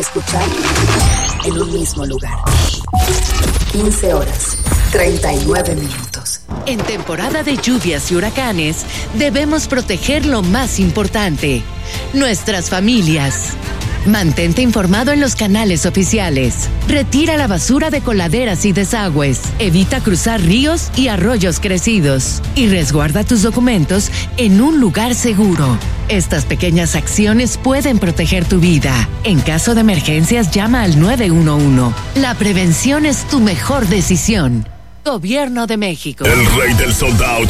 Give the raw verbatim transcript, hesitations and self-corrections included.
Escuchar en un mismo lugar. quince horas, treinta y nueve minutos. En temporada de lluvias y huracanes, debemos proteger lo más importante, nuestras familias. Mantente informado en los canales oficiales. Retira la basura de coladeras y desagües. Evita cruzar ríos y arroyos crecidos. Y resguarda tus documentos en un lugar seguro. Estas pequeñas acciones pueden proteger tu vida. En caso de emergencias, llama al nueve uno uno. La prevención es tu mejor decisión. Gobierno de México. El rey del sold out